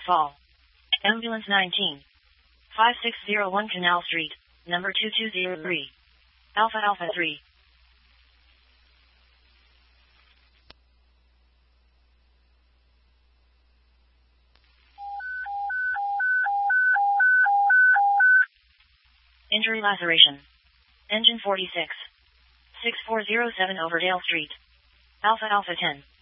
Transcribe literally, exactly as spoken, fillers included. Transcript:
fall. Ambulance nineteen. five six zero one Canal Street, number two two zero three. Alpha Alpha three. Injury laceration. Engine forty-six. six four zero seven Overdale Street. Alpha Alpha ten.